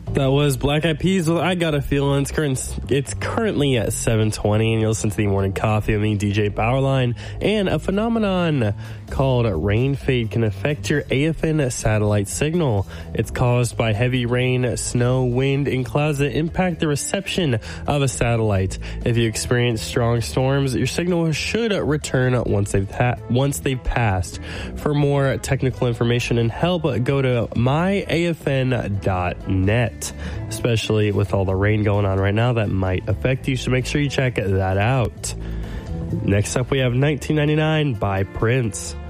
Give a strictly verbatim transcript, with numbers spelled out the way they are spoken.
That was Black Eyed Peas with I Got a Feeling. It's, current, it's currently at seven twenty, and you listen to the Morning Coffee with me, D J Powerline. And a phenomenon called rain fade can affect your A F N satellite signal. It's caused by heavy rain, snow, wind, and clouds that impact the reception of a satellite. If you experience strong storms, your signal should return once they've, ha- once they've passed. For more technical information and help, go to my A F N dot net. Especially with all the rain going on right now, that might affect you, so make sure you check that out. Next up, we have nineteen ninety-nine by Prince.